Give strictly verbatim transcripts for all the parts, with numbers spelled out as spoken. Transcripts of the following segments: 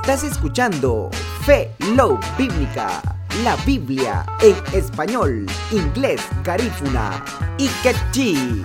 Estás escuchando Fe Love Bíblica, la Biblia en español, inglés, garífuna y quechí.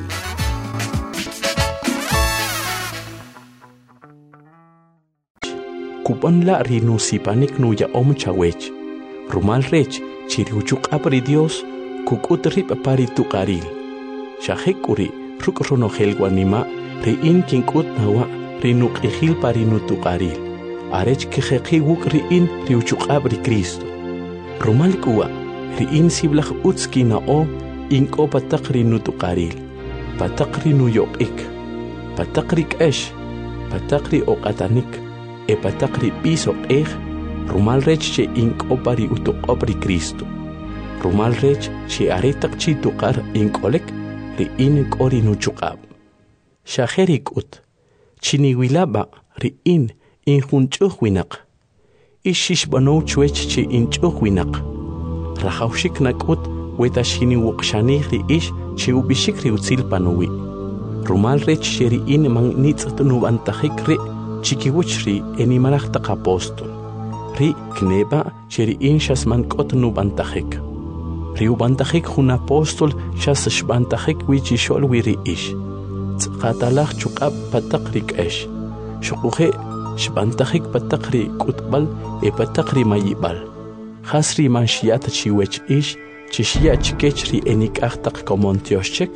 Kupan la rinusipanik nuya om chawech. Rumal rech chiriuchuk apri Dios kukut rip pari tukaril. Shahekuri ruk ronogel guanima ri in kinkut nawa rinuk ejil pari nutukaril. Arech kejeki wuk ri in riuchuk apri Cristo. Rumal kuwa ri in siblach utski na o inko patak rinutukaril. Patak rinuyok ik. Patak rik esh. Patak ri okatanik. E patakri piso ej, rumal rech che ink opari utuk opri Cristo. Rumal rech che aretak chi tukar ink olek, ri in kori nuchukab. Shaherik ut, chiniwilaba ri in in hunchuch winak. Ishish bano chuech che inchuch winak. Rahaushik nak ut, weta shini wukshani ri ish che ubishik ri utzil panowi. Rumal rech che ri in mang nitz nubantahik ri, chikiwuchri enimalachtak apostol. Ri kneba cheri in shas man kot nubantajek. Ri ubantajek hun apostol shas shbantajek wichi shol wiri ish. Tskatalach chukab patak rik esh. Shukuhe shbantajek patak ri kutbal e patak ri mayibal. Hasri man shiat chiwech ish chishia chikech ri enik achtak komontioshchek.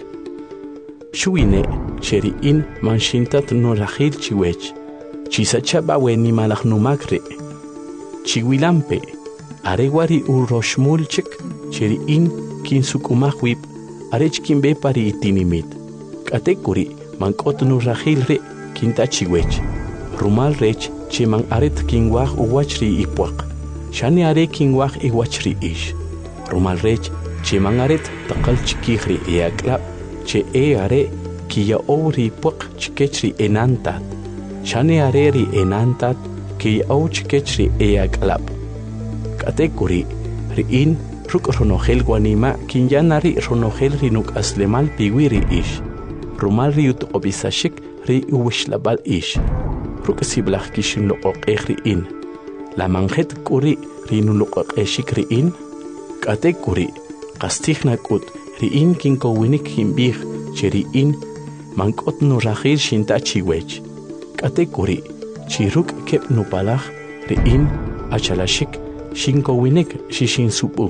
Shuine cheri in man shintat nurahil chiwech. Chisachaba weni malachnumakre. Chiwilampe. Arewari uroshmulchek. Cheri in kinsukumahwip. Arech kimbe pari itinimit. Katekuri mankot nurahilre kintachiwech. Rumal rech che man aret kinwah uwachri ipuak. Shani are kinwah iwachri ish. Rumal rech che man aret takal chikihri eaklap. Che e are kia ori puak chikechri enantat. Shani areri enantat ki auch kechri eaklap. Katekuri riin ruk ronogel guanima kinyanari ronogel rinuk aslemal piwiri ish. Rumal riut obisashik ri uwishlabal ish. Ruk siblach kishin loqoq riin. La manjet kuri rinun loqoq eshik riin. Katekuri qastihna kut riin kinko winik himbih cheriin mankot nurahil shintachiwech. Katekuri chiruk kep nupalach riin achalashik shinko winek shishin supu.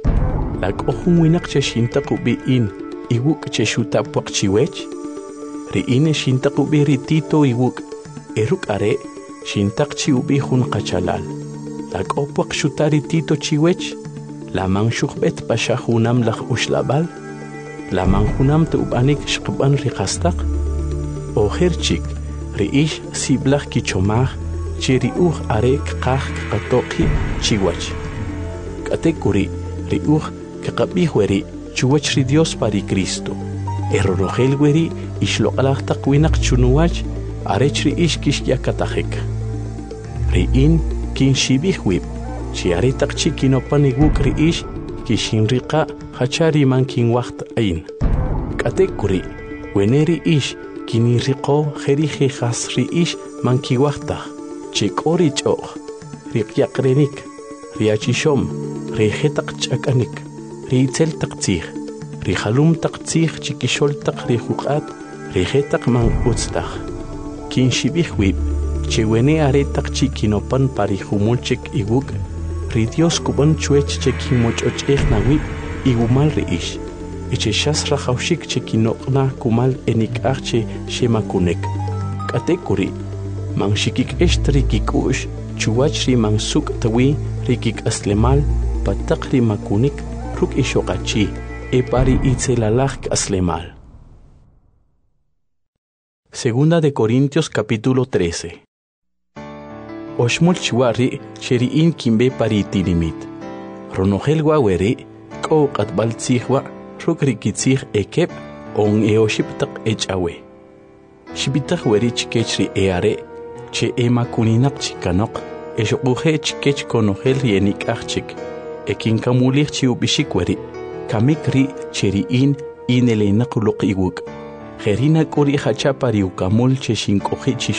Lak ohun winak che shintaku bi in iwuk che shutapwak chiwech. Riin shintaku bi ritito iwuk eruk are shintak chi ubi hun kachalal. Lak opwak shutari tito chiwech. Lamang shukbet pashahunam lach ushlabal. Lamang hunam te ubanik shkban rikastak. Oherchik Riish siblach kichomach, chiriuch arek kach katoki chiwach. Katekuri, riuch kakabihweri, chuwach ri Dios pari Cristo. Erorohelweri, ishlokalach takwinak chunuwach, arech riish kishyakatajek. Riin kin shibihwib, chi aretak chikinopaniwuk riish, kishinrika hachari man kinwacht ain. Katekuri, weneri ish, Kini riqo jerije hasri ish mankiwachta, chikori choch, rikyakrenik, riachishom, rijetak chakanik, riitzel taktzich, rijalum taktzich chikishol tak rijukat, rijetak man utztach. Kin shibihwib, chewene aretak chikinopan parijumulchik iwuk, ridios kuban chuech chekimochoch echnawib, igumal riish. Eche shas rajaushik chekinokna kumal enik arche shemakunek. Katekuri, man shikik eshtri kikush, chuachri man suk tawi, rikik aslemal, patakri makunik, ruk ishokachi, e pari itzelalach aslemal. Segunda de Corintios capítulo trece. Oshmul chiwari, sheriin kimbe pari tinimit. Ronogel waweri, ko katbal tzihwa, Rukrikitzich ekep on eoshiptak echawe. Shibitak weri chikechri eare, che ema kuninak chikanok, eshokuhe chikech konogel rienik achik, ekin kamulich chiubishik weri, kamikri cheriin inelenak ulok iwuk. Gerina kuri hachapari ukamul che shinkohe